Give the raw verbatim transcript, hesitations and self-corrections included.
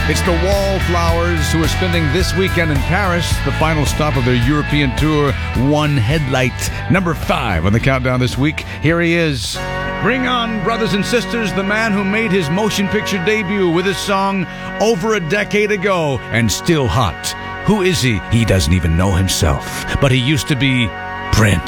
It's the Wallflowers, who are spending this weekend in Paris, the final stop of their European tour, One Headlight. Number five on the countdown this week. Here he is. Bring on, brothers and sisters, the man who made his motion picture debut with his song over a decade ago and still hot. Who is he? He doesn't even know himself, but he used to be Prince.